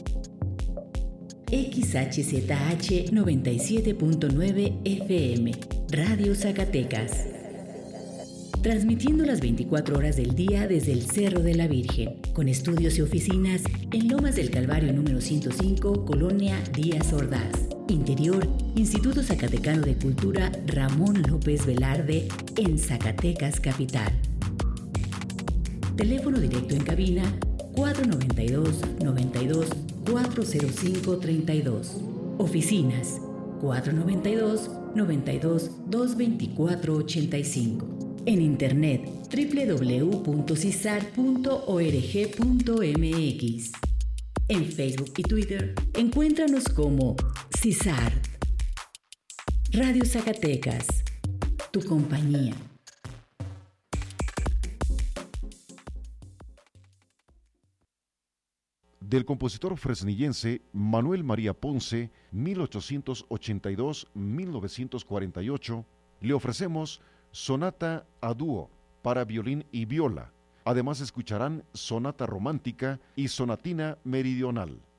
XHZH 97.9 FM, Radio Zacatecas. Transmitiendo las 24 horas del día desde el Cerro de la Virgen, con estudios y oficinas en Lomas del Calvario número 105, Colonia Díaz Ordaz. Interior, Instituto Zacatecano de Cultura Ramón López Velarde, en Zacatecas Capital. Teléfono directo en cabina 492-92-405-32. Oficinas 492-92-224-85. En internet www.cisar.org.mx. En Facebook y Twitter encuéntranos como CISAR. Radio Zacatecas, tu compañía. Del compositor fresnillense Manuel María Ponce, 1882-1948, le ofrecemos Sonata a dúo para violín y viola. Además escucharán Sonata Romántica y Sonatina Meridional.